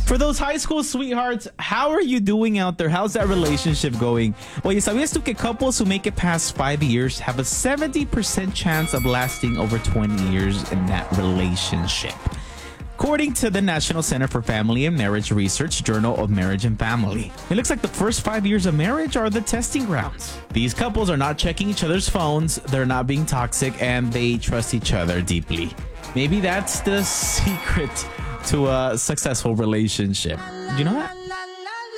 For those high school sweethearts, how are you doing out there? How's that relationship going? Oye, ¿sabías tú que couples who make it past 5 years have a 70% chance of lasting over 20 years in that relationship? According to the National Center for Family and Marriage Research Journal of Marriage and Family, it looks like the first 5 years of marriage are the testing grounds. These couples are not checking each other's phones, they're not being toxic, and they trust each other deeply. Maybe that's the secret to a successful relationship. Do you know that?